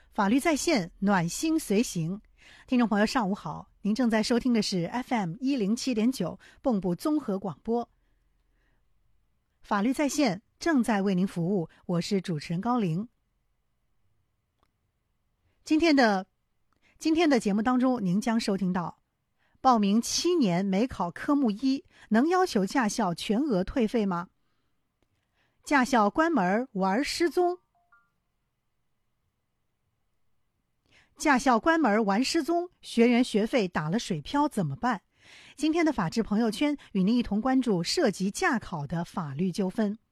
法律在线，暖心随行。听众朋友上午好，您正在收听的是 FM107.9 蚌埠综合广播。法律在线正在为您服务，我是主持人高玲。今天的节目当中，您将收听到报名7年美考科目1能要求驾校全额退费吗？驾校关门玩失踪，驾校关门玩失踪，学员学费打了水漂怎么办？今天的法治朋友圈与您一同关注涉及驾考的法律纠纷。